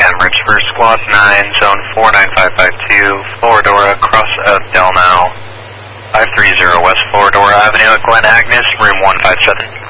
Emirates for Squawk 9, Zone 49552, Floridora, cross of Del Now, 530 West Floridora Avenue at Glen Agnes, room 157.